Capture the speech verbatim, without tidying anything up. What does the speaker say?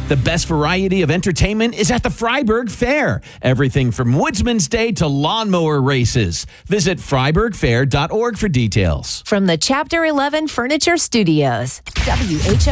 The best variety of entertainment is at the Freiburg Fair. Everything from Woodsman's Day to lawnmower races. Visit freiburg fair dot org for details. From the Chapter eleven Furniture Studios, W H